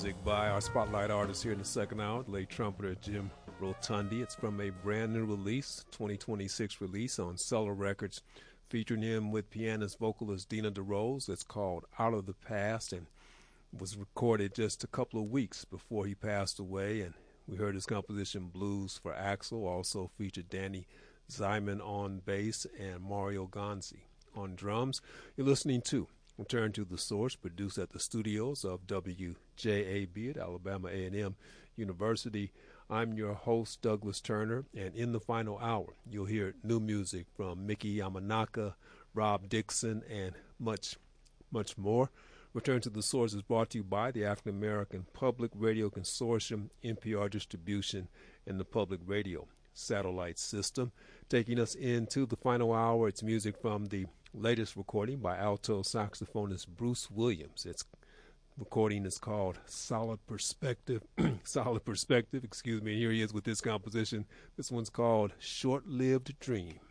music by our spotlight artist here in the second hour, late trumpeter Jim Rotundi. It's from a brand new release, 2026 release on Cellar Records, featuring him with pianist vocalist Dina DeRose. It's called Out of the Past and was recorded just a couple of weeks before he passed away. And we heard his composition Blues for Axel, also featured Danny Zyman on bass and Mario Gonzi on drums. You're listening to Return to the Source, produced at the studios of WJAB at Alabama A&M University. I'm your host, Douglas Turner, and in the final hour, you'll hear new music from Mickey Yamanaka, Rob Dixon, and much, much more. Return to the Source is brought to you by the African American Public Radio Consortium, NPR Distribution, and the Public Radio Satellite System. Taking us into the final hour, it's music from the latest recording by alto saxophonist Bruce Williams. Its recording is called Solid Perspective. Solid Perspective, excuse me. Here he is with this composition. This one's called Short-Lived Dream.